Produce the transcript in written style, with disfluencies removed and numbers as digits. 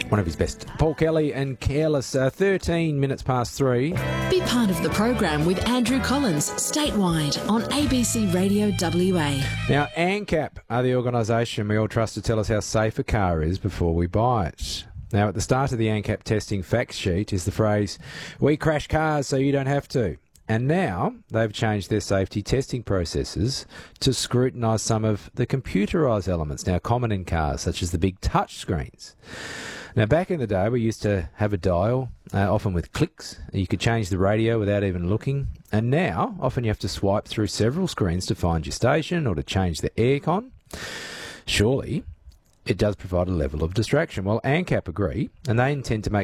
one of his best. Paul Kelly and Careless, 13 minutes past 3. Be part of the program with Andrew Collins, statewide on ABC Radio WA. Now, ANCAP are the organisation we all trust to tell us how safe a car is before we buy it. Now, at the start of the ANCAP testing fact sheet is the phrase, "We crash cars so you don't have to." And now they've changed their safety testing processes to scrutinise some of the computerised elements now common in cars, such as the big touch screens. Now, back in the day, we used to have a dial, often with clicks. You could change the radio without even looking. And now, often you have to swipe through several screens to find your station or to change the aircon. Surely, it does provide a level of distraction. Well, ANCAP agree, and they intend to make